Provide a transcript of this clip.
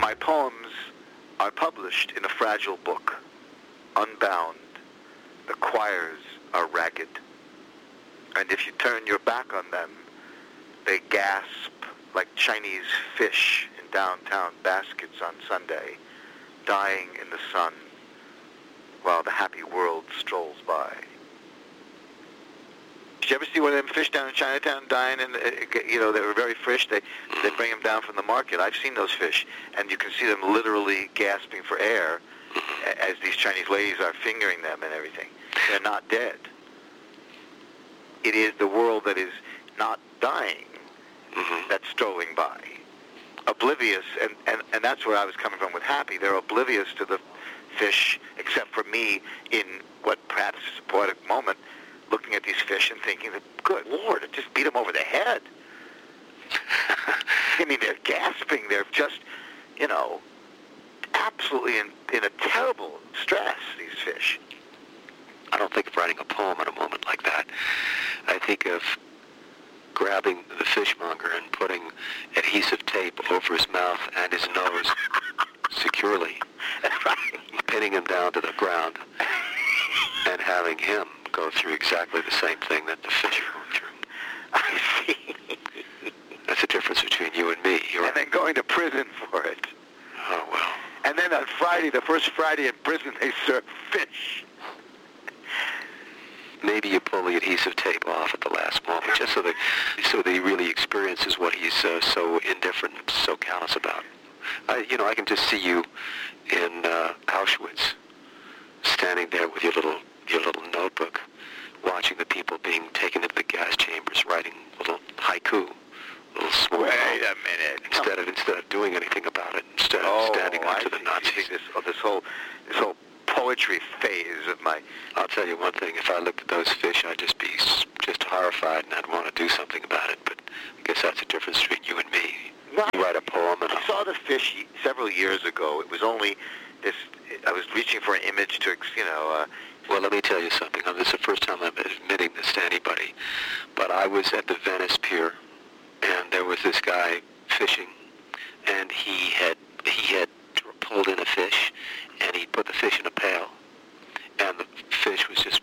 My poems are published in a fragile book, unbound. The quires are ragged. And if you turn your back on them, they gasp like Chinese fish in downtown baskets on Sunday, dying in the sun while the happy world strolls by. Did you ever see one of them fish down in Chinatown dying? And they were very fresh. They bring them down from the market. I've seen those fish, and you can see them literally gasping for air as these Chinese ladies are fingering them and everything. They're not dead. It is the world that is not dying that's strolling by, oblivious, and that's where I was coming from with Happy. They're oblivious to the fish, except for me in what perhaps is a poetic moment, looking at these fish and thinking that, good Lord, it just beat them over the head. I mean, they're gasping. They're just, absolutely in a terrible stress, these fish. I don't think of writing a poem in a moment like that. I think of grabbing the fishmonger and putting adhesive tape over his mouth and his nose securely, pinning him down to the ground, and having him go through exactly the same thing that the fish are going through. I see. That's the difference between you and me. And then going to prison for it. Oh, well. And then on Friday, the first Friday in prison, they serve fish. Maybe you pull the adhesive tape off at the last moment, just so that he really experiences what he's so indifferent, so callous about. I can just see you in Auschwitz, standing there with your little notebook, watching the people being taken into the gas chambers, writing little haiku, little small. Wait a minute. Instead of doing anything about it, instead of standing up to the Nazis. You think this whole poetry phase of my... I'll tell you one thing. If I looked at those fish, I'd just be just horrified, and I'd want to do something about it. But I guess that's the difference between you and me. No, you write a poem, and I saw the fish several years ago. It was only this. I was reaching for an image to, Well, let me tell you something. This is the first time I'm admitting this to anybody. But I was at the Venice Pier, and there was this guy fishing, and he had pulled in a fish, and he put the fish in a pail, and the fish was just